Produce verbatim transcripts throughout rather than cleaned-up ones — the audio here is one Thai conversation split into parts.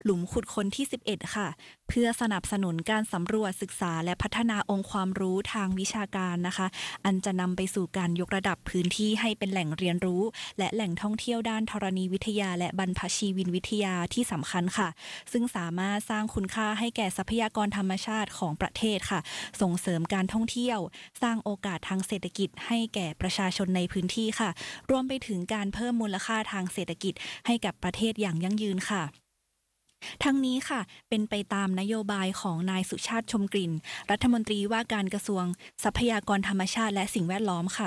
หลุมขุดค้นที่สิบเอ็ดค่ะเพื่อสนับสนุนการสำรวจศึกษาและพัฒนาองค์ความรู้ทางวิชาการนะคะอันจะนำไปสู่การยกระดับพื้นที่ให้เป็นแหล่งเรียนรู้และแหล่งท่องเที่ยวด้านธรณีวิทยาและบรรพชีวินวิทยาที่สำคัญค่ะซึ่งสามารถสร้างคุณค่าให้แก่ทรัพยากรธรรมชาติของประเทศค่ะส่งเสริมการท่องเที่ยวสร้างโอกาสทางเศรษฐกิจให้แก่ประชาชนในพื้นที่ค่ะรวมไปถึงการเพิ่มมูลค่าทางเศรษฐกิจให้กับประเทศอย่างยั่งยืนค่ะทั้งนี้ค่ะเป็นไปตามนโยบายของนายสุชาติชมกลิ่นรัฐมนตรีว่าการกระทรวงทรัพยากรธรรมชาติและสิ่งแวดล้อมค่ะ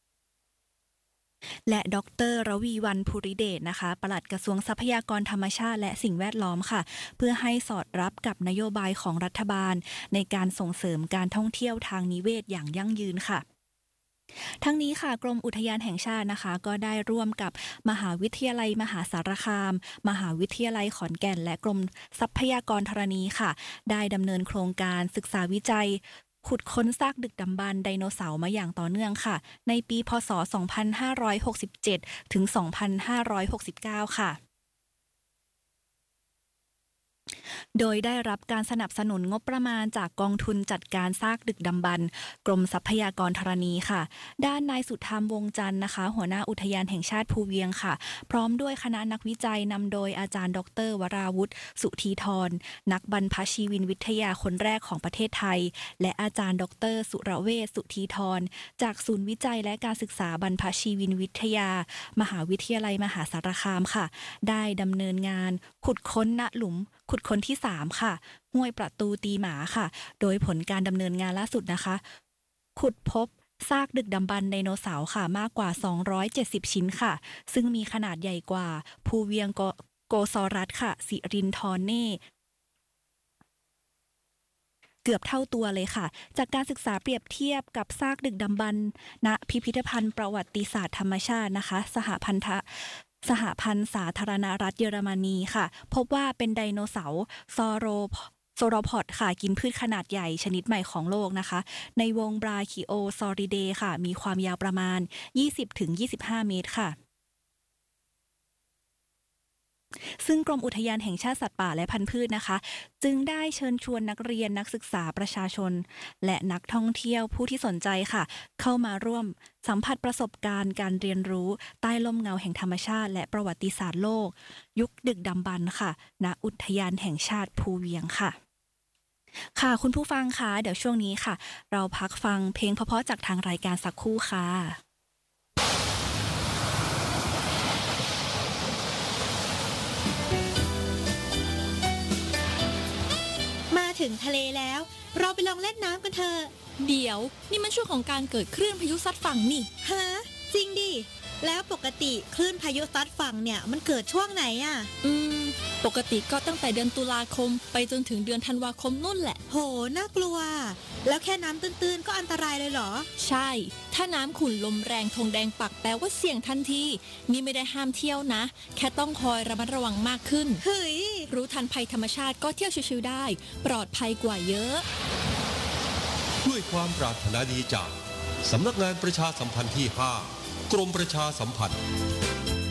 และดรรวีวรรณภูริเดชนะคะปลัดกระทรวงทรัพยากรธรรมชาติและสิ่งแวดล้อมค่ะเพื่อให้สอดรับกับนโยบายของรัฐบาลในการส่งเสริมการท่องเที่ยวทางนิเวศอย่างยั่งยืนค่ะทั้งนี้ค่ะกรมอุทยานแห่งชาตินะคะก็ได้ร่วมกับมหาวิทยาลัยมหาสารคามมหาวิทยาลัยขอนแก่นและกรมทรัพยากรธรณีค่ะได้ดำเนินโครงการศึกษาวิจัยขุดค้นซากดึกดำบรรพ์ไดโนเสาร์มาอย่างต่อเนื่องค่ะในปีพ.ศ. สองพันห้าร้อยหกสิบเจ็ดถึง สองพันห้าร้อยหกสิบเก้า ค่ะโดยได้รับการสนับสนุนงบประมาณจากกองทุนจัดการซากดึกดำบรรพ์กรมทรัพยากรธรณีค่ะด้านนายสุธรรมวงจันทร์นะคะหัวหน้าอุทยานแห่งชาติภูเวียงค่ะพร้อมด้วยคณะนักวิจัยนำโดยอาจารย์ดรวราวุฒิสุธีธรนักบรรพชีวินวิทยาคนแรกของประเทศไทยและอาจารย์ดรสุรเวชสุธีธรจากศูนย์วิจัยและการศึกษาบรรพชีวินวิทยามหาวิทยาลัยมหาสารคามค่ะได้ดำเนินงานขุดค้นณหลุมขุดค้นที่สามค่ะห้วยประตูตีหมาค่ะโดยผลการดำเนินงานล่าสุดนะคะขุดพบซากดึกดำบรรพ์ไดโนเสาร์ค่ะมากกว่าสองร้อยเจ็ดสิบชิ้นค่ะซึ่งมีขนาดใหญ่กว่าภูเวียงโกซอรัสค่ะสิรินทรเน่เกือบเท่าตัวเลยค่ะจากการศึกษาเปรียบเทียบกับซากดึกดำบรรพ์ณพิพิธภัณฑ์ประวัติศาสตร์ธรรมชาตินะคะสหพันธสหพันธ์สาธารณรัฐเยอรมนีค่ะพบว่าเป็นไดโนเสาร์ซอโรโซโรพอดค่ะกินพืชขนาดใหญ่ชนิดใหม่ของโลกนะคะในวงบราคิโอซอริเดค่ะมีความยาวประมาณ ยี่สิบถึงยี่สิบห้า เมตรค่ะซึ่งกรมอุทยานแห่งชาติสัตว์ป่าและพันธุ์พืชนะคะจึงได้เชิญชวนนักเรียนนักศึกษาประชาชนและนักท่องเที่ยวผู้ที่สนใจค่ะเข้ามาร่วมสัมผัสประสบการณ์การเรียนรู้ใต้ร่มเงาแห่งธรรมชาติและประวัติศาสตร์โลกยุคดึกดำบรรพ์ค่ะณอุทยานแห่งชาติภูเวียงค่ะค่ะคุณผู้ฟังคะเดี๋ยวช่วงนี้ค่ะเราพักฟังเพลงเพราะๆจากทางรายการสักครู่ค่ะมาถึงทะเลแล้วเราไปลองเล่นน้ำกันเถอะเดี๋ยวนี่มันช่วงของการเกิดคลื่นพายุซัดฝั่งนี่ฮะจริงดิแล้วปกติคลื่นพายุซัดฝั่งเนี่ยมันเกิดช่วงไหนอ่ะอืมปกติก็ตั้งแต่เดือนตุลาคมไปจนถึงเดือนธันวาคมนู่นแหละโหน่ากลัวแล้วแค่น้ำตื้นๆก็อันตรายเลยเหรอใช่ถ้าน้ำขุ่นลมแรงธงแดงปักแปลว่าเสี่ยงทันทีนี่ไม่ได้ห้ามเที่ยวนะแค่ต้องคอยระมัดระวังมากขึ้นเฮ้ยรู้ทันภัยธรรมชาติก็เที่ยวชิวๆได้ปลอดภัยกว่าเยอะด้วยความปรารถนาดีจากสำนักงานประชาสัมพันธ์ที่ห้ากรมประชาสัมพันธ์